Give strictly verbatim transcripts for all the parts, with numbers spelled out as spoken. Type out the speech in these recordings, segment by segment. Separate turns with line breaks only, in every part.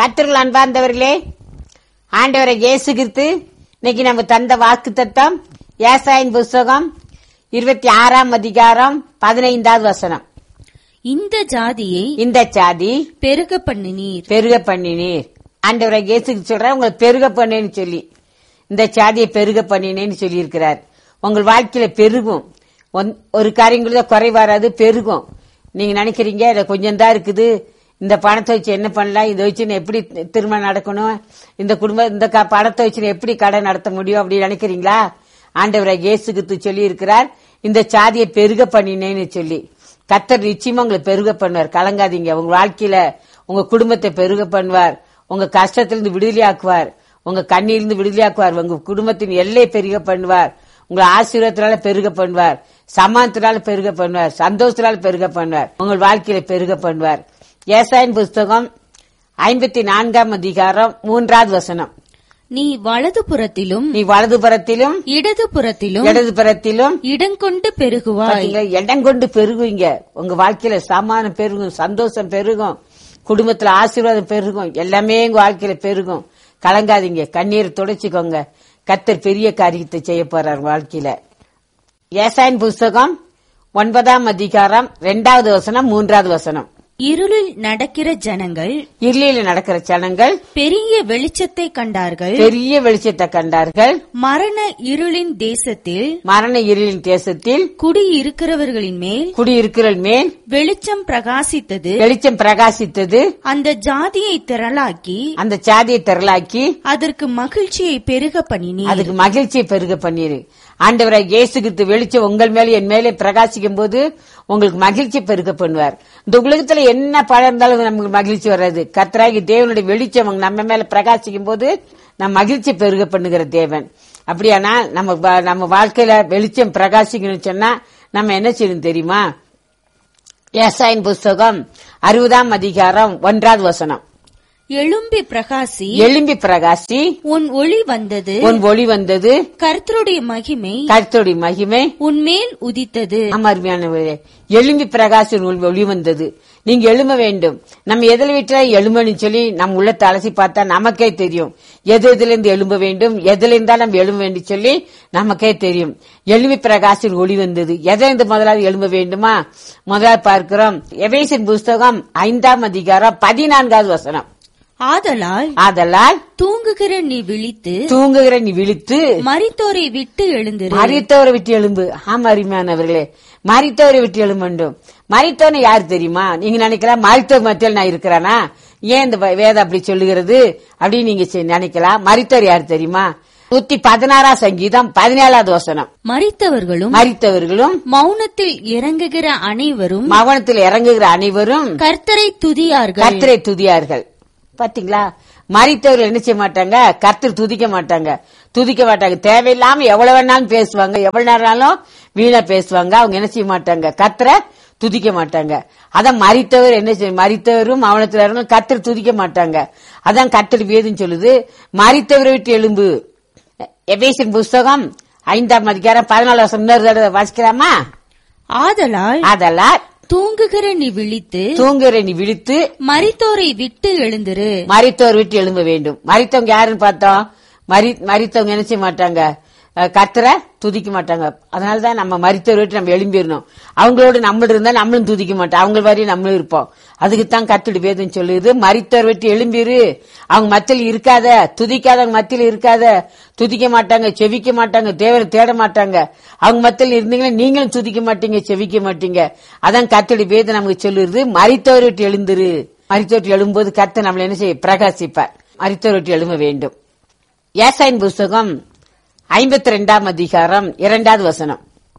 கர்த்தர்கள் அன்பார்ந்தவர்களே, ஆண்டவரை இயேசு கிறிஸ்து இன்னைக்கு நம்ம தந்த வாக்கு தத்தம் ஏசாயின் புஸ்தகம் இருபத்தி ஆறாம் அதிகாரம் பதினைந்தாவது வசனம்.
இந்த ஜாதியை
இந்த ஜாதி
பெருக பண்ணினீர்
பெருக பண்ணினீர். ஆண்டவரை இயேசு சொல்ற உங்களை பெருக பண்ணேன்னு சொல்லி இந்த ஜாதியை பெருக பண்ணினேன்னு சொல்லி இருக்கிறார். உங்கள் வாழ்க்கையில பெருகும். ஒரு காரியங்கள குறை வராது, பெருகும். நீங்க நினைக்கிறீங்க இத கொஞ்சம் தான் இருக்குது, இந்த பணத்தை வச்சு என்ன பண்ணலாம், இதை வச்சு எப்படி திருமணம் நடக்கணும், இந்த குடும்பம் இந்த பணத்தை வச்சு எப்படி கடன் நடத்த முடியும் அப்படின்னு நினைக்கிறீங்களா? ஆண்டவரை இயேசு கிறிஸ்து சொல்லி இருக்கிறார் இந்த சாதியை பெருக பண்ணினேன்னு சொல்லி. கர்த்தர் நிச்சயமா உங்களை பெருக பண்ணுவார், கலங்காதீங்க. உங்க வாழ்க்கையில உங்க குடும்பத்தை பெருக பண்ணுவார், உங்க கஷ்டத்திலிருந்து விடுதலையாக்குவார், உங்க கண்ணிலிருந்து விடுதலையாக்குவார், உங்க குடும்பத்தின் எல்லை பெருக பண்ணுவார், உங்களை ஆசீர்வாதத்தினால பெருக பண்ணுவார், சமானத்தினால பெருக பண்ணுவார், சந்தோஷத்தினால பெருக பண்ணுவார், உங்கள் வாழ்க்கையில பெருக பண்ணுவார். ஏசாயின் புஸ்தகம் ஐம்பத்தி நான்காம் அதிகாரம் மூன்றாவது வசனம்.
நீ வலது புறத்திலும்
நீ வலது புறத்திலும்
இடது புறத்திலும்
இடது புறத்திலும்
இடங்கொண்டு பெருகுவாய்.
இடங்கொண்டு பெருகுவீங்க. உங்க வாழ்க்கையில சமானம் பெருகும், சந்தோஷம் பெருகும், குடும்பத்துல ஆசீர்வாதம் பெருகும், எல்லாமே உங்க வாழ்க்கையில பெருகும். கலங்காதீங்க, கண்ணீரை துடைச்சுக்கோங்க. கர்த்தர் பெரிய காரியத்தை செய்ய போறார் வாழ்க்கையில. ஏசாயின் புஸ்தகம் ஒன்பதாம் அதிகாரம் இரண்டாவது வசனம் மூன்றாவது வசனம்.
இருளில் நடக்கிற ஜனங்கள்
இருளில் நடக்கிற ஜனங்கள்
பெரிய வெளிச்சத்தை கண்டார்கள்
பெரிய வெளிச்சத்தை கண்டார்கள்
மரண இருளின் தேசத்தில்
மரண இருளின் தேசத்தில்
குடியிருக்கிறவர்களின் மேல்
குடியிருக்கிற மேல்
வெளிச்சம் பிரகாசித்தது
வெளிச்சம் பிரகாசித்தது
அந்த ஜாதியை திரளாக்கி
அந்த ஜாதியை திரளாக்கி
அதற்கு மகிழ்ச்சியை பெருக பண்ணினீர்
அதுக்கு மகிழ்ச்சியை பெருக பண்ணிரு. ஆண்டவராய் இயேசு கிறிஸ்து வெளிச்சம் உங்கள் மேலே என் மேலே பிரகாசிக்கும் போது உங்களுக்கு மகிழ்ச்சி பெருக பண்ணுவார். இந்த உலகத்துல என்ன பழம் இருந்தாலும் நமக்கு மகிழ்ச்சி வராது. கர்த்தராகி தேவனுடைய வெளிச்சம் நம்ம மேல பிரகாசிக்கும் போது நம்ம மகிழ்ச்சி பெருக பண்ணுகிற தேவன். அப்படியானா நம்ம நம்ம வாழ்க்கையில வெளிச்சம் பிரகாசிக்கணும்னு சொன்னா நம்ம என்ன செய்யணும் தெரியுமா? ஏசாயின் புஸ்தகம் அறுபதாம் அதிகாரம் ஒன்றாவது வசனம்.
எழும்பி பிரகாசி
எழும்பி பிரகாசி
உன் ஒளி வந்தது
உன் ஒளி வந்தது கர்த்தருடைய
மகிமை
கர்த்தருடைய மகிமை
உன்மேல் உதித்தது.
அருமையானவரே, எழும்பி பிரகாசி ஒளி வந்தது. நீங்க எழும்ப வேண்டும். நம்ம எதில் விட்டா எழும்பணும்னு சொல்லி நம்ம உள்ளத்தை அலசி பார்த்தா நமக்கே தெரியும் எது எதுல இருந்து எழும்ப வேண்டும், எதுல இருந்தா நம்ம எழும்ப வேண்டும் சொல்லி நமக்கே தெரியும். எழும்பி பிரகாசின் ஒளி வந்தது. எதை இருந்து முதலாவது எழும்ப வேண்டுமா? முதலாவது பார்க்கிறோம் எபேசியர் புஸ்தகம் ஐந்தாம் அதிகாரம் பதினான்காவது வசனம்.
ஆதலால்
ஆதலால்
தூங்குகிற நீ விழித்து
தூங்குகிற நீ விழித்து
மரித்தோரை விட்டு எழுந்திரு.
மரித்தோரை விட்டு எழும்பு. ஆமா அருமையானவர்களே, மரித்தோரை விட்டு எழும்பண்டும். மரித்தோன்னு யாரு தெரியுமா? நீங்க நினைக்கலாம் மரித்தோர் மத்தியில் நான் இருக்கிறானா, ஏன் இந்த வேதம் அப்படி சொல்லுகிறது அப்படின்னு நீங்க நினைக்கலாம். மரித்தோர் யாரு தெரியுமா? நூத்தி பதினாறாம் சங்கீதம் பதினேழாவது வசனம்.
மரித்தவர்களும்
மரித்தவர்களும்
மௌனத்தில் இறங்குகிற அனைவரும்
மௌனத்தில் இறங்குகிற அனைவரும்
கர்த்தரை துதியார்கள்
கர்த்தரை துதியார்கள். பாத்தீங்களா? மரித்தவர்கள் என்ன செய்ய மாட்டாங்க? கர்த்தர் துதிக்க மாட்டாங்க, துதிக்க மாட்டாங்க. தேவையில்லாம எவ்வளவு வேணாலும் பேசுவாங்க, எவ்வளவு நேரம் வீணா பேசுவாங்க. அவங்க என்ன செய்ய மாட்டாங்க? கர்த்தரை துதிக்க மாட்டாங்க. அதான் மரித்தவர் என்ன செய்ய, மரித்தவரும் மௌனத்தில் கர்த்தர் துதிக்க மாட்டாங்க. அதான் கர்த்தர் வேதம் சொல்லுது மரித்தவரை விட்டு எழும்பு. எபேசியர் புஸ்தகம் ஐந்தாம் அதிகாரம் பதினாலு வருஷம் வாசிக்கலாமா?
ஆதலால்
ஆதலால்
தூங்குகிற நீ விழித்து
தூங்குகிற நீ விழித்து
மரித்தோரை விட்டு எழுந்திரு.
மரித்தோர் விட்டு எழும்ப வேண்டும். மரித்தவங்க யாருன்னு பார்த்தோம்? மரித்தவங்க என்ன செய்ய மாட்டாங்க? கர்த்தரை துதிக்க மாட்டாங்க. அதனாலதான் நம்ம மரித்தோர் விட்டு நம்ம எழும்பிடணும். அவங்களோட நம்மள இருந்தா நம்மளும் துதிக்க மாட்டோம், அவங்க வரையும் நம்மளும் இருப்போம். அதுக்குத்தான் கர்த்தருடைய வேதம் சொல்லுது மரித்தோர் விட்டு எழும்பிரு. அவங்க மத்தியில் இருக்காத, துதிக்காதவங்க மத்தியில் இருக்காத. துதிக்க மாட்டாங்க, செவிக்க மாட்டாங்க, தேவரை தேட மாட்டாங்க. அவங்க மத்தியில் இருந்தீங்கன்னா நீங்களும் துதிக்க மாட்டீங்க, செவிக்க மாட்டீங்க. அதான் கர்த்தருடைய வேதம் நமக்கு சொல்லுது மரித்தோர் விட்டு எழுந்திரு. மரித்தோர் விட்டு எழும்போது கர்த்தர் நம்மள என்ன செய்ய பிரகாசிப்பார். மரித்தோர் விட்டு எழும்ப வேண்டும். ஏசாயின் புஸ்தகம் ஐம்பத்தி ரெண்டாம் அதிகாரம் இரண்டாவது வசனம்.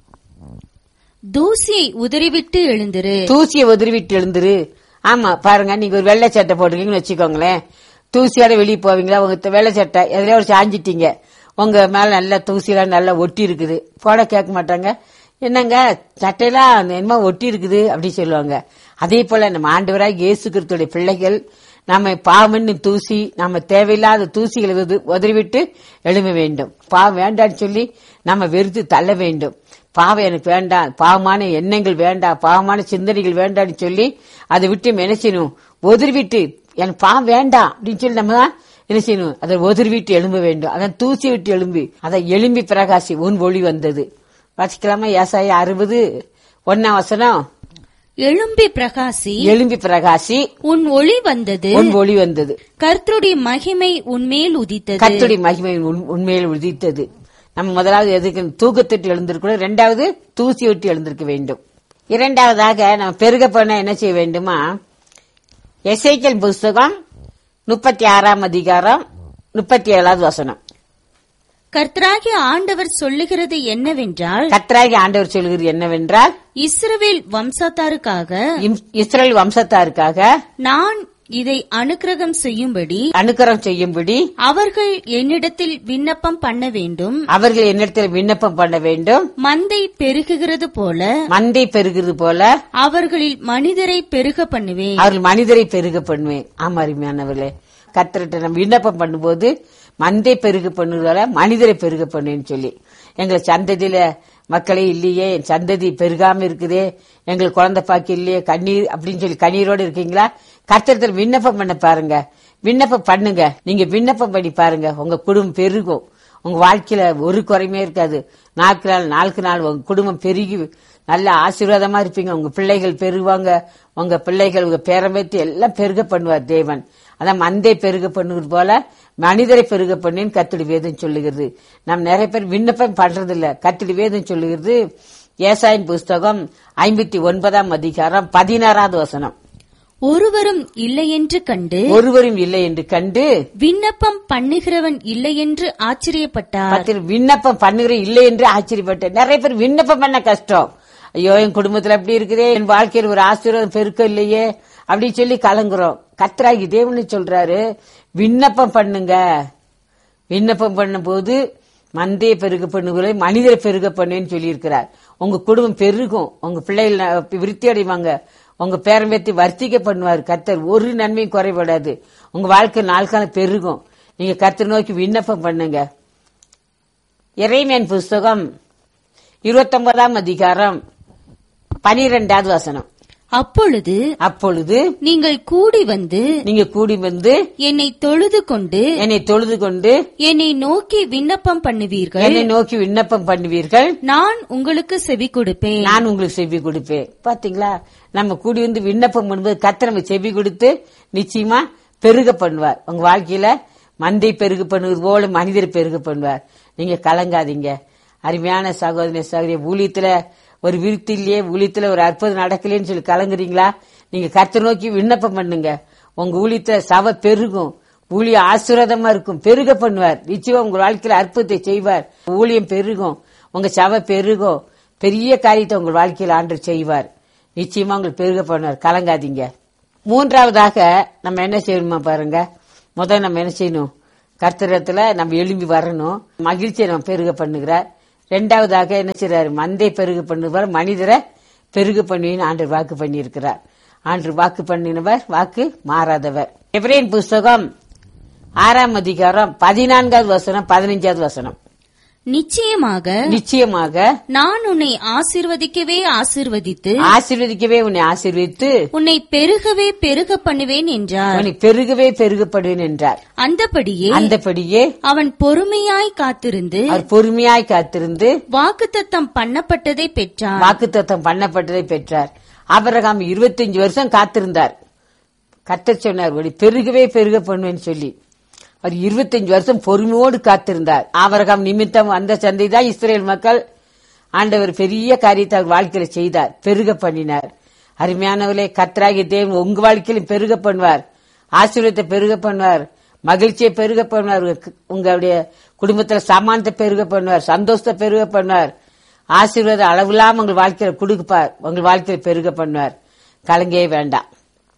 தூசியை உதறிவிட்டு எழுந்திரு.
தூசியை உதறிவிட்டு எழுந்திரு. ஆமா பாருங்க, நீங்க ஒரு வெள்ளை சட்டை போட்டுருக்கீங்கன்னு வச்சுக்கோங்களேன். தூசியோட வெளியே போவீங்களா? உங்க வெள்ளை சட்டை எதுல ஒரு சாஞ்சிட்டீங்க, உங்க மேல நல்ல தூசியெல்லாம் நல்லா ஒட்டி இருக்குது. போட கேட்க மாட்டாங்க, என்னங்க சட்டையெல்லாம் என்னமோ ஒட்டி இருக்குது அப்படி சொல்லுவாங்க. அதே போல நம்ம ஆண்டவராய் இயேசு கிறிஸ்துடைய பிள்ளைகள் நம்ம பாவம்னு தூசி, நம்ம தேவையில்லாத தூசிகளை உதறிவிட்டு எழும்ப வேண்டும். பாவம் வேண்டான்னு சொல்லி நம்ம வெறுத்து தள்ள வேண்டும். பாவம் எனக்கு வேண்டாம், பாவமான எண்ணங்கள் வேண்டாம், பாவமான சிந்தனைகள் வேண்டாம்னு சொல்லி அதை விட்டு மெனச்சினும் உதறிவிட்டு எனக்கு பாவம் வேண்டாம் அப்படின்னு சொல்லி நம்ம தான் என்ன செய்யணும், அதை ஒதிர் விட்டு எழும்ப வேண்டும். அதான் தூசி விட்டு எழும்பி அதை எழும்பி பிரகாசி உன் ஒளி வந்தது. வாசிக்கலாமா? ஏசாயா அறுபது ஒன்னாம் வசனம்.
எழும்பி பிரகாசி,
எழும்பி பிரகாசி,
உன் ஒளி வந்தது,
உன் ஒளி வந்தது.
கர்த்தருடைய மகிமை உன்மேல் உதித்தது.
கர்த்தருடைய மகிமை உண்மையில் உதித்தது. நம்ம முதலாவது எதுக்கு தூக்கத்திட்டு எழுந்திருக்கணும், இரண்டாவது தூசி விட்டு எழுந்திருக்க வேண்டும். இரண்டாவதாக நம்ம பெருக பண்ண என்ன செய்ய வேண்டுமா, எசேக்கியேல் புஸ்தகம் முப்பத்தி ஆறாம் அதிகாரம் முப்பத்தி ஏழாவது வசனம்.
கர்த்தராகிய ஆண்டவர் சொல்லுகிறது என்னவென்றால்,
கர்த்தராகிய ஆண்டவர் சொல்லுகிறது என்னவென்றால்,
இஸ்ரவேல் வம்சத்தாருக்காக,
இஸ்ரவேல் வம்சத்தாருக்காக
நான் இதை அனுக்கிரகம் செய்யும்படி
அனுக்கிரகம் செய்யும்படி
அவர்கள் என்னிடத்தில் விண்ணப்பம் பண்ண வேண்டும்.
அவர்கள் என்னிடத்தில் விண்ணப்பம் பண்ண வேண்டும்.
மந்தை பெருகுகிறது போல
மந்தை பெருகிறது போல
அவர்களில் மனிதரை பெருக பண்ணுவேன்.
அவர்கள் மனிதரை பெருக பண்ணுவேன். ஆமா, அருமையானவர்களே, கர்த்தர்கிட்ட நம்ம விண்ணப்பம் பண்ணும்போது மந்தை பெருக பண்ணுவதால மனிதரை பெருக பண்ணுன்னு சொல்லி, எங்களை சந்ததியில மக்களே இல்லையே, என் சந்ததி பெருகாம இருக்குதே, எங்களுக்கு குழந்தை பாக்கி இல்லையே, கண்ணீர் அப்படின்னு சொல்லி கண்ணீரோடு இருக்கீங்களா, கர்த்தரிடத்தில் விண்ணப்பம் பண்ண பாருங்க. விண்ணப்பம் பண்ணுங்க. நீங்க விண்ணப்பம் பண்ணி பாருங்க, உங்க குடும்பம் பெருகும். உங்க வாழ்க்கையில ஒரு குறையுமே இருக்காது. நாளுக்கு நாள் நாளுக்கு நாள் உங்க குடும்பம் பெருகி நல்ல ஆசீர்வாதமா இருப்பீங்க. உங்க பிள்ளைகள் பெருகுவாங்க. உங்க பிள்ளைகள் உங்க பேரம்பேத்தி எல்லாம் பெருக பண்ணுவார் தேவன். அதான் மந்தை பெருக பண்ணுவது போல மனிதரை பெருக பண்ணேன்னு கர்த்தருடைய வேதம் சொல்லுகிறது. நாம் நிறைய பேர் விண்ணப்பம் பண்றது இல்ல. கர்த்தருடைய வேதம் சொல்லுகிறது ஏசாயின் புஸ்தகம் ஐம்பத்தி ஒன்பதாம் அதிகாரம் பதினாறாவது வசனம்.
ஒருவரும் இல்லை என்று கண்டு
ஒருவரும் இல்லை என்று கண்டு
விண்ணப்பம் பண்ணுகிறவன் இல்லை என்று ஆச்சரியப்பட்டார்.
விண்ணப்பம் பண்ணுகிற இல்லை என்று ஆச்சரியப்பட்டார். நிறைய பேர் விண்ணப்பம் பண்ண கஷ்டம். ஐயோ, என் குடும்பத்துல அப்படி இருக்குதே, என் வாழ்க்கையில் ஒரு ஆசீர்வாதம் பெருக்க இல்லையே அப்படின்னு சொல்லி கலங்குறோம். கர்த்தராகி தேவன் சொல்றாரு, விண்ணப்பம் பண்ணுங்க. விண்ணப்பம் பண்ணும் போது மந்தையை பெருக பண்ணுகளை மனிதரை பெருக பண்ணுன்னு சொல்லி இருக்கிறார். உங்க குடும்பம் பெருகும். உங்க பிள்ளைகள் விருத்தி அடைவாங்க. உங்க பேரம்பேத்தி வர்த்திக்க பண்ணுவார் கர்த்தர். ஒரு நன்மையும் குறைபடாது. உங்க வாழ்க்கை நாள் காலம் பெருகும். நீங்க கர்த்தர் நோக்கி விண்ணப்பம் பண்ணுங்க. எரேமியா புஸ்தகம் இருபத்தி ஒன்பதாம் அதிகாரம் பனிரெண்டாவது வசனம்.
அப்பொழுது
அப்பொழுது
நீங்கள் கூடி வந்து
நீங்க கூடி வந்து
என்னை தொழுது கொண்டு
என்னை தொழுது கொண்டு
என்னை நோக்கி விண்ணப்பம் பண்ணுவீர்கள்.
என்னை நோக்கி விண்ணப்பம் பண்ணுவீர்கள்.
நான் உங்களுக்கு செவி கொடுப்பேன்.
நான் உங்களுக்கு செவி கொடுப்பேன். பாத்தீங்களா, நம்ம கூடி வந்து விண்ணப்பம் பண்ணும்போது கர்த்தர் நம்ம செவி கொடுத்து நிச்சயமா பெருக பண்ணுவார். உங்க வாழ்க்கையில மந்தை பெருக பண்ணுவது போல மனிதர் பெருக பண்ணுவார். நீங்க கலங்காதீங்க. அருமையான சகோதரி சகோதரி, ஊழியத்துல ஒரு விருத்தி இல்லையே, ஊழியத்துல ஒரு அற்புதம் நடக்கலன்னு சொல்லி கலங்குறீங்களா, நீங்க கர்த்தர் நோக்கி விண்ணப்பம் பண்ணுங்க. உங்க ஊழியத்துல சபை பெருகும். ஊழிய ஆசீர்வாதமா இருக்கும். பெருக பண்ணுவார். நிச்சயம் உங்க வாழ்க்கையில அற்புதத்தை செய்வார். ஊழியம் பெருகும். உங்க சபை பெருகும். பெரிய காரியத்தை உங்க வாழ்க்கையில ஆண்டு செய்வார். நிச்சயமா உங்களுக்கு பெருக பண்ணுவார். கலங்காதீங்க. மூன்றாவதாக நம்ம என்ன செய்யணுமா பாருங்க. முதல் நம்ம என்ன செய்யணும், கர்த்தரத்துல நம்ம எழும்பி வரணும். மகிழ்ச்சியை நம்ம பெருக பண்ணுகிறார். ரெண்டாவதாக என்ன செய்யறாரு, மந்தை பெருக பண்ணுவார், மனிதரை பெருக பண்ணுவேன்னு ஆண்டு வாக்கு பண்ணி இருக்கிறார். ஆண்டு வாக்கு பண்ணினவர், வாக்கு மாறாதவர். எபிரேயர் புஸ்தகம் ஆறாம் அதிகாரம் பதினான்காவது வசனம் பதினைஞ்சாவது வசனம்.
நிச்சயமாக
நிச்சயமாக
நான் உன்னை ஆசீர்வதிக்கவே ஆசீர்வதித்து
ஆசீர்வதிக்கவே உன்னை ஆசீர்வதித்து
உன்னை பெருகவே பெருக பண்ணுவேன் என்றார்.
உன்னை பெருகவே பெருகப்படுவேன் என்றார்.
அந்தபடியே
அந்தபடியே
அவன் பொறுமையாய் காத்திருந்து
அவர் பொறுமையாய் காத்திருந்து
வாக்குத்தத்தம் பண்ணப்பட்டதை பெற்றார்.
வாக்குத்தத்தம் பண்ணப்பட்டதை பெற்றார். ஆபிரகாம் இருபத்தஞ்சு வருஷம் காத்திருந்தார். கர்த்தர் சொன்னார் உன்னை பெருகவே பெருக பண்ணுவேன்னு சொல்லி. அவர் இருபத்தஞ்சு வருஷம் பொறுமையோடு காத்திருந்தார். ஆபிரகாம் நிமித்தம் அந்த சந்தை தான் இஸ்ரேல் மக்கள் ஆண்டவர் பெரிய காரியத்தை அவர் வாழ்க்கையில செய்தார், பெருக பண்ணினார். அருமையானவர்களே, கர்த்தராகிய தேவன் உங்க வாழ்க்கையிலும் பெருக பண்ணுவார். ஆசீர்வாதத்தை பெருக பண்ணுவார். மகிழ்ச்சியை பெருக பண்ணுவார். உங்களுடைய குடும்பத்துல சமானத்தை பெருக பண்ணுவார். சந்தோஷத்தை பெருக பண்ணுவார். ஆசீர்வாதம் அளவில்லாம உங்கள் வாழ்க்கையில கொடுப்பார். உங்கள் வாழ்க்கையில பெருக பண்ணுவார். கலங்கவே வேண்டாம்.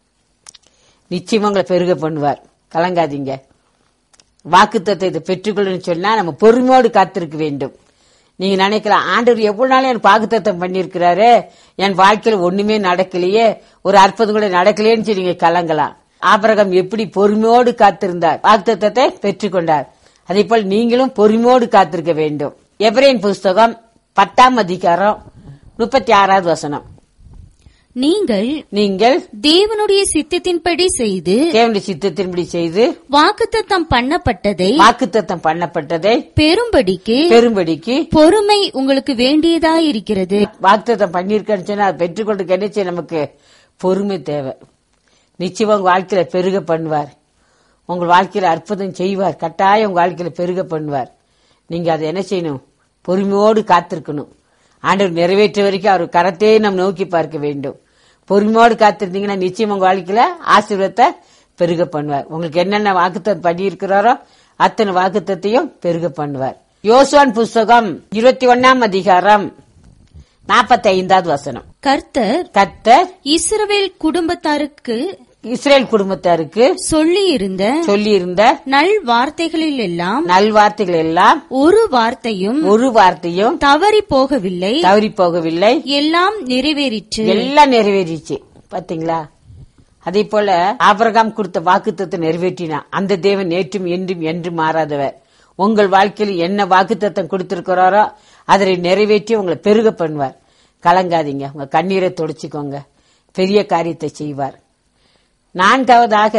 நிச்சயமா உங்களை பெருக பண்ணுவார். கலங்காதீங்க. வாக்குத்தத்தத்தை பெற்றுக்கொள்ளு சொன்னா நம்ம பொறுமையோடு காத்திருக்க வேண்டும். நீங்க நினைக்கலாம், ஆண்டவர் எவ்வளவு நாள் எனக்கு வாக்குத்தத்தம் பண்ணிருக்கிறாரு, என் வாழ்க்கையில ஒண்ணுமே நடக்கலையே, ஒரு அற்புதம் கூட நடக்கலையேன்னு சொல்லி நீங்க கலங்கலாம். ஆபிரகாம் எப்படி பொறுமையோடு காத்திருந்தார், வாக்குத்தத்தத்தை பெற்றுக்கொண்டார். அதே போல் நீங்களும் பொறுமையோடு காத்திருக்க வேண்டும். எபிரேயர் புஸ்தகம் பத்தாம் அதிகாரம் முப்பத்தி ஆறாவது வசனம்.
நீங்கள்
நீங்கள்
தேவனுடைய சித்தத்தின்படி செய்து
தேவனுடைய சித்தத்தின்படி செய்து
வாக்குத்தத்தம் பண்ணப்பட்டதை
வாக்குத்தத்தம் பண்ணப்பட்டதை
பெரும்படிக்கு
பெரும்படிக்கு
பொறுமை உங்களுக்கு வேண்டியதாயிருக்கிறது.
வாக்குத்தத்தம் பண்ணிருக்கேன்னு சொன்னா அதை பெற்றுக்கொண்டு கிடைச்சி நமக்கு பொறுமை தேவை. நிச்சயம் உங்க வாழ்க்கையில பெருக பண்ணுவார். உங்கள் வாழ்க்கையில அற்புதம் செய்வார். கட்டாயம் உங்க வாழ்க்கையில பெருக பண்ணுவார். நீங்க அதை என்ன செய்யணும்? பொறுமையோடு காத்திருக்கணும். ஆண்டவர் நிறைவேற்ற வரைக்கும் அவர் கரத்தையே நம்ம நோக்கி பார்க்க வேண்டும். பொறுமையோடு காத்திருந்தீங்கன்னா நிச்சயம் உங்க வாழ்க்கையில ஆசீர்வாதத்தை பெருக பண்ணுவார். உங்களுக்கு என்னென்ன வாக்குத்தத்தம் பண்ணி இருக்கிறாரோ அத்தனை வாக்குத்தத்தையும் பெருக பண்ணுவார். யோசுவான் புஸ்தகம் இருபத்தி ஒன்னாம் அதிகாரம் நாற்பத்தி ஐந்தாவது வசனம்.
கர்த்தர்
கர்த்தர்
இஸ்ரவேல் குடும்பத்தாருக்கு
இஸ்ரேல் குடும்பத்தாருக்கு
சொல்லி இருந்த
சொல்லி இருந்த
நல் வார்த்தைகளில் எல்லாம்
நல்வார்த்தைகள் எல்லாம்
ஒரு வார்த்தையும்
ஒரு வார்த்தையும்
தவறி போகவில்லை
தவறி போகவில்லை
எல்லாம் நிறைவேறிற்று.
எல்லாம் நிறைவேறிச்சு. பாத்தீங்களா? அதே போல ஆபிரகாம் கொடுத்த வாக்குத்தத்தத்தை நிறைவேற்றினா அந்த தேவன் நேற்றும் என்றும் என்று மாறாதவர். உங்கள் வாழ்க்கையில் என்ன வாக்குத்தத்தம் கொடுத்திருக்கிறாரோ அதை நிறைவேற்றி உங்களை பெருக பண்ணுவார். கலங்காதீங்க. உங்க கண்ணீரை தொடச்சிக்கோங்க. பெரிய காரியத்தை செய்வார். நான்காவதாக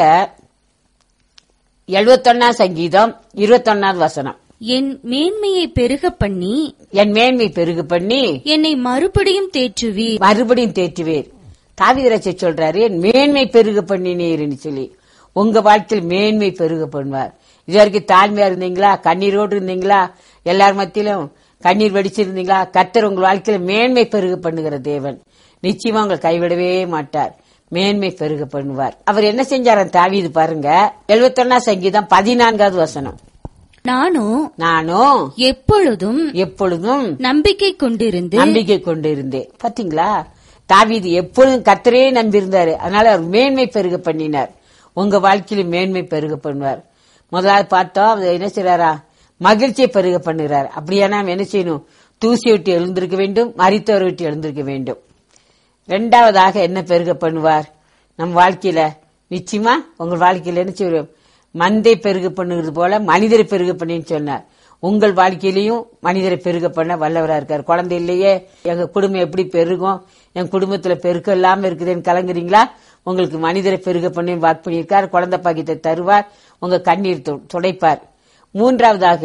எழுபத்தொன்னாம் சங்கீதம் இருபத்தொன்னாவது வசனம்.
என் மேன்மையை பெருக பண்ணி
என் மேன்மை பெருக பண்ணி
என்னை மறுபடியும் தேற்றுவீர்
மறுபடியும் தேற்றுவீர். தாவீது சொல்றாரு, என் மேன்மை பெருக பண்ணினீர்னு சொல்லி. உங்க வாழ்க்கையில் மேன்மை பெருக பண்ணுவார். இது வரைக்கும் தாழ்மையா இருந்தீங்களா? கண்ணீரோடு இருந்தீங்களா? எல்லார் மத்தியிலும் கண்ணீர் வடிச்சிருந்தீங்களா? கர்த்தர் உங்கள் வாழ்க்கையில மேன்மை பெருக பண்ணுகிற தேவன். நிச்சயமா உங்களை கைவிடவே மாட்டார். மேன்மை பெருக பண்ணுவார். அவர் என்ன செஞ்சார் தாவீது பாருங்க. எழுபத்தி ஒன்னாம் சங்கீதம் பதினான்காவது வசனம்.
நானும்
நானும்
எப்பொழுதும்
எப்பொழுதும்
நம்பிக்கை கொண்டிருந்து
நம்பிக்கை கொண்டிருந்தேன். பாத்தீங்களா? தாவீது எப்பொழுதும் கர்த்தரே நம்பி இருந்தாரு. அதனால அவர் மேன்மை பெருக பண்ணினார். உங்க வாழ்க்கையில மேன்மை பெருக பண்ணுவார். முதலாவது பார்த்தோம், அவர் என்ன செய்யறாரா? மகிழ்ச்சியை பெருக பண்ணுகிறார். அப்படியானா என்ன செய்யணும்? தூசி விட்டு எழுந்திருக்க வேண்டும், மரித்தவரை விட்டு எழுந்திருக்க வேண்டும். இரண்டாவதாக என்ன பெருக பண்ணுவார் நம் வாழ்க்கையில? நிச்சயமா உங்கள் வாழ்க்கையில என்ன செய்வோம்? மந்தை பெருக பண்ணுகிறது போல மனிதரை பெருக பண்ணின்னு சொன்னார். உங்கள் வாழ்க்கையிலையும் மனிதரை பெருக பண்ண வல்லவரா இருக்கார். குழந்தை இல்லையே, எங்க குடும்பம் எப்படி பெருகும், என் குடும்பத்துல பெருக்கம் இல்லாம இருக்குதுன்னு கலங்குறீங்களா? உங்களுக்கு மனிதரை பெருக பண்ணி வாக்கு பண்ணியிருக்கார். குழந்தை பாக்கியத்தை தருவார். உங்க கண்ணீர் துடைப்பார். மூன்றாவதாக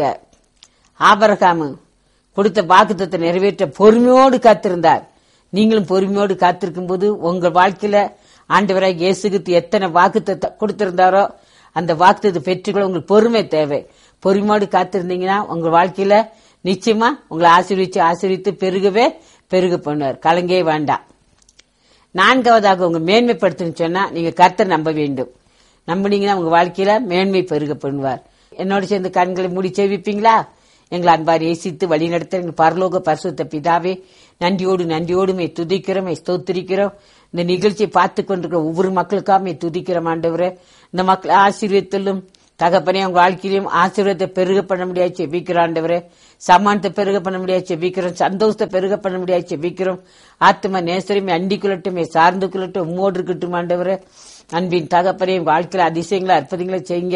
ஆபிரகாம் கொடுத்த வாக்குத்தத்தை நிறைவேற்ற பொறுமையோடு காத்திருந்தார். நீங்களும் பொறுமையோடு காத்திருக்கும் போது உங்கள் வாழ்க்கையில ஆண்டவராக இயேசு கிறிஸ்து எத்தனை வாக்குத்தத்தை கொடுத்திருந்தாரோ அந்த வாக்குத்தத்தை பெற்றுக்கொள்ள உங்களுக்கு பொறுமை தேவை. பொறுமையோடு காத்திருந்தீங்கன்னா உங்க வாழ்க்கையில நிச்சயமா உங்களை ஆசீர்விச்சு ஆசீர்வித்து பெருகவே பெருக பண்ணுவார். கலங்கே வேண்டாம். நான்காவதாக உங்க மேன்மைப்படுத்துன்னு சொன்னா நீங்க கர்த்தர் நம்ப வேண்டும். நம்பினீங்கன்னா உங்க வாழ்க்கையில மேன்மை பெருக பண்ணுவார். என்னோட சேர்ந்து கண்களை மூடி செவிப்பீங்களா? எங்களை அன்பார் நேசித்து வழி நடத்த எங்கள் பரலோக பரிசுத்த பிதாவே, நன்றியோடு நன்றியோடுமே துதிக்கிறோம், ஸ்தோத்திரிக்கிறோம். இந்த நிகழ்ச்சியை பார்த்து கொண்டிருக்கிற ஒவ்வொரு மக்களுக்காக துதிக்கிறோம் ஆண்டவரே. இந்த மக்கள் ஆசீர்வதித்திலும் தகப்பனே உங்க வாழ்க்கையிலும் ஆசீர்வாதத்தை பெருக பண்ண முடியாது செபிக்கிறோம் ஆண்டவரே. சமானத்தை பெருக பண்ண முடியாது செபிக்கிறோம். சந்தோஷத்தை பெருக பண்ண முடியாது செபிக்கிறோம். ஆத்மா நேசரமே அண்டி கொள்ளட்டுமே சார்ந்து கொள்ளட்டும் உம்மோடு இருக்கட்டும் ஆண்டவரே. அன்பின் தகப்பனே வாழ்க்கையில அதிசயங்களை அற்புதங்களை செய்யுங்க.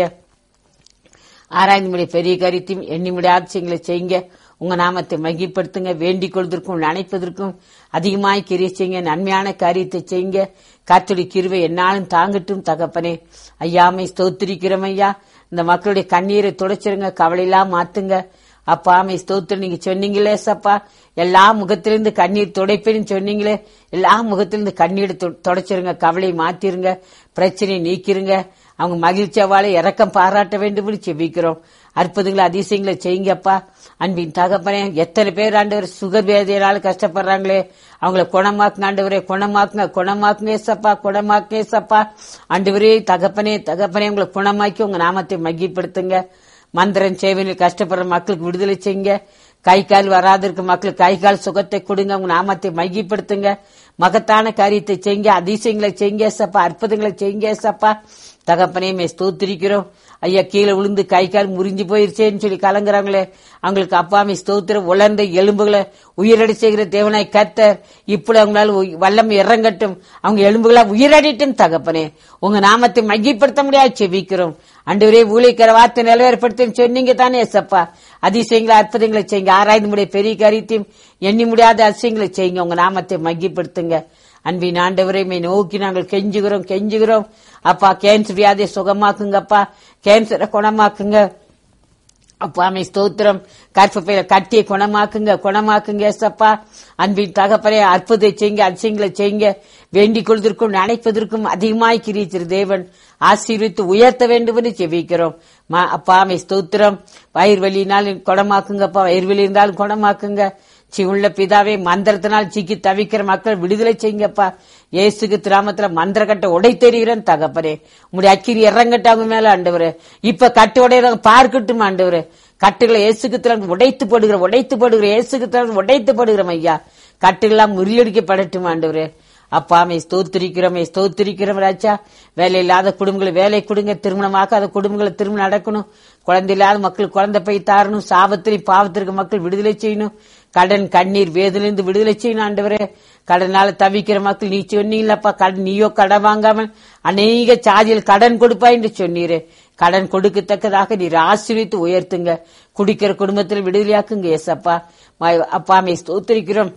ஆராய்ந்து முடிய பெரிய கருத்தையும் எண்ணி முடிய ஆட்சியங்களை செய்யுங்க. உங்க நாமத்தை மகிப்படுத்துங்க. வேண்டிக் கொள்வதற்கும் நினைப்பதற்கும் அதிகமாய் கிரியை செய்யுங்க. நன்மையான காரியத்தை செய்யுங்க. கர்த்தருடைய கிருபை என்னாலும் தாங்கட்டும் தகப்பனே. ஐயாமை ஸ்தோத்திரிக்கிறோம் ஐயா. இந்த மக்களுடைய கண்ணீரை துடைச்சிருங்க, கவலையெல்லாம் மாத்துங்க. அப்பா ஆமை ஸ்தோத்திரம். நீங்க சொன்னீங்களே சப்பா, எல்லா முகத்திலிருந்து கண்ணீர் துடைப்பேன்னு சொன்னீங்களே, எல்லா முகத்திலிருந்து கண்ணீர் துடைச்சிருங்க, கவலையை மாத்திருங்க, பிரச்சனையை நீக்கிருங்க. அவங்க மகிழ்ச்சியாவால இறக்கம் பாராட்ட வேண்டும் செபிக்கிறோம். அற்புதங்களை அதிசயங்களை செய்யுங்கப்பா. அன்பின் தகப்பனே, எத்தனை பேர் ஆண்டவர் சுகர் வேதியினால கஷ்டப்படுறாங்களே, அவங்கள குணமாக்குங்க ஆண்டவரே, குணமாக்குங்க குணமாக்குங்க சப்பா, குணமாக்குங்க சப்பா. ஆண்டவரே தகப்பனே தகப்பனே உங்களை குணமாக்கி உங்க நாமத்தை மகிப்படுத்துங்க. மந்திரன் சேவையில் கஷ்டப்படுற மக்களுக்கு விடுதலை செய்யுங்க. கை கால் வராதிருக்க மக்களுக்கு கை கால் சுகத்தை கொடுங்க. உங்க நாமத்தை மையப்படுத்துங்க. மகத்தான காரியத்தை செய்யுங்க, அதிசயங்களை செய்யுங்க சப்பா, அற்புதங்களை செய்யுங்க சப்பா. தகப்பனே மே ஸ்தோத்திரிக்கிறோம் ஐயா. கீழே விழுந்து கை கால் முறிஞ்சு போயிருச்சேன்னு சொல்லி கலங்குறாங்களே, அவங்களுக்கு அப்பாமே ஸ்தோத்திரம். உலர்ந்த எலும்புகளை உயிரடி செய்கிற தேவனாய் கர்த்தர் இப்படி அவங்களால வல்லம் இறங்கட்டும், அவங்க எலும்புகளா உயிரடிட்டும் தகப்பனே. உங்க நாமத்தை மையப்படுத்த முடியாது செபிக்கிறோம். அன்றுவரே ஊழியக்கிற வார்த்தை நிலவரப்படுத்த சொன்னீங்க தானே சப்பா. அதிசயங்களை அற்புதங்களை செய்யுங்க. ஆராய்ந்து முடிய பெரிய காரியத்தையும் எண்ணி முடியாத அதிசயங்களை செய்யுங்க. உங்க நாமத்தை மையப்படுத்துங்க. அன்பின் ஆண்டவரை மை நோக்கி நாங்கள் கெஞ்சுகிறோம் கெஞ்சுகிறோம் அப்பா. கேன்சர் வியாதியை சுகமாக்குங்கப்பா, கேன்சரை குணமாக்குங்க அப்பா. அமை ஸ்தோத்திரம். கற்பப்பையில கட்டியை குணமாக்குங்க குணமாக்குங்க ஏசப்பா. அன்பின் தகப்பனே அற்புதத்தை செய்யுங்க, அதிசயங்களை செய்யுங்க. வேண்டிக் கொள்வதற்கும் நினைப்பதற்கும் அதிகமாய் கிரித்திரு தேவன் ஆசீர்வித்து உயர்த்த வேண்டும் என்று ஜெபிக்கிறோம் அப்பா. அமை ஸ்தோத்திரம். வயிறு வலியினால் குணமாக்குங்கப்பா, வயிறு வலி இருந்தாலும் குணமாக்குங்க. சி உள்ள பிதாவே, மந்திரத்தினால் சிக்கி தவிக்கிற மக்கள் விடுதலை செய்யுங்கப்பா. இயேசுக்கு திராமத்துல மந்திர கட்டை உடை தெரிகிறேன் தகப்பரே. உங்களுடைய அக்கிரி இறங்கட்ட அவங்க மேல ஆண்டவரே. இப்ப கட்டு உடையறவங்க பார்க்கட்டும் ஆண்டவரே. கட்டுகளை இயேசுக்கு திராம உடைத்து போடுகிற உடைத்து போடுகிற இயேசுக்கு திராம உடைத்து போடுகிறோம் ஐயா. கட்டுகளாம் முறியடிக்கப்படட்டும் ஆண்டவரே. அப்பா மே ஸ்தோத்திரிக்கிறோம் ஸ்தோத்திரிக்கிறோம் ராஜா. வேலை இல்லாத குடும்பங்களை வேலை கொடுங்க, திருமணமாக்காத குடும்பங்களை திருமணம் நடக்கணும், குழந்தை இல்லாத மக்கள் குழந்தை போய் தாரணும், சாபத்திரி பாவத்திற்கு மக்கள் விடுதலை செய்யணும், கடன் கண்ணீர் வேதிலிருந்து விடுதலை செய்யணும் ஆண்டவரே. கடனால தவிக்கிற மக்கள் நீ சொன்னீங்களப்பா, கடன் நீயோ கடன் வாங்காமல் அநேக சாதியில் கடன் கொடுப்பாய் என்று சொன்னீரே. கடன் கொடுக்கத்தக்கதாக நீர் ஆசீர்வித்து உயர்த்துங்க, குடிக்கிற குடும்பத்தில் விடுதலையாக்குங்க ஏசப்பா. அப்பா மே ஸ்தோத்திரிக்கிறோம்.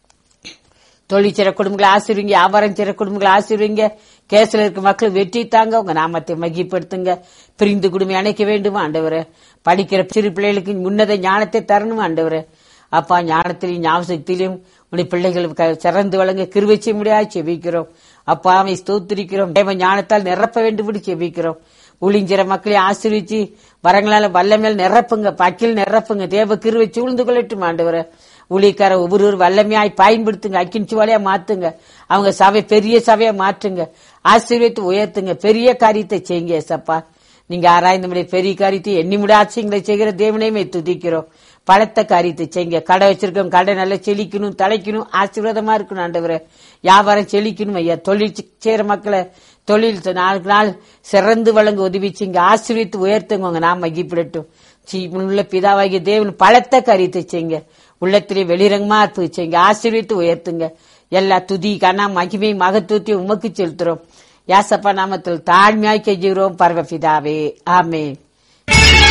தொழிற்சிற குடும்பங்களை ஆசீர்வீங்க, வியாபாரம் செய்ற குடும்பங்களை ஆசீர்வீங்க. கேஸ்ல இருக்க மக்கள் வெற்றி தாங்க, உங்க நாமத்தை மகிப்படுத்துங்க. பிரிந்து குடும்பம் அணைக்க வேண்டுமா ஆண்டவரே. படிக்கிற சிறு பிள்ளைகளுக்கு உன்னத ஞானத்தை தரணும் ஆண்டவரே. அப்பா ஞானத்திலையும் ஞாபகத்திலையும் உடைய பிள்ளைகள் சிறந்து வழங்க கிருபை செய்ய முடியாது செபிக்கிறோம். அப்பாவை ஸ்தோத்திரிக்கிறோம். தேவ ஞானத்தால் நிரப்ப வேண்டும் செபிக்கிறோம். ஊழிஞ்சிற மக்களை ஆசீர்விச்சு வரங்களால வல்லமையால் நிரப்புங்க, பக்கில் நிரப்புங்க. தேவ கிருபை சூழ்ந்து கொள்ளட்டும் ஆண்டவரே. ஊழியக்கார ஒவ்வொரு வல்லமையாய் பயன்படுத்துங்க, அக்கின் சுவாலையா மாத்துங்க. அவங்க சபை பெரிய சபையா மாற்றுங்க, ஆசீர்வித்து உயர்த்துங்க. பெரிய காரியத்தை செய்யுங்க ஏசப்பா. நீங்க ஆராய்ந்து முடிய பெரிய காரியத்தை எண்ணி முடிய ஆட்சியங்களை செய்கிற தேவனையுமே துதிக்கிறோம். பலத்த காரியத்தை செய்யுங்க. கடை வச்சிருக்கோம், கடை நல்லா செழிக்கணும், தலைக்கணும், ஆசீர்வாதமா இருக்கணும் ஆண்டவரே. வியாபாரம் செழிக்கணும் ஐயா. தொழில் செய்யற மக்களை தொழில் நாளுக்கு நாள் சிறந்து வழங்க உதவிச்சிங்க, ஆசீர்வித்து உயர்த்துங்க. நாம் மகிப்பிடட்டும். உள்ள பிதாவாகிய தேவன் பலத்த காரியத்தை செய்யுங்க. உள்ளத்திலே வெளிரங்கமா அற்புதம் செய்யுங்க, ஆசீர்வித்து உயர்த்துங்க. எல்லா துதி கனா மகிமை மகத்துவத்தையும் உமக்கு செலுத்துறோம். யாசப்பா நாமத்தில் தாழ்மையாய் கெஞ்சுகிறோம் பரமபிதாவே, ஆமென்.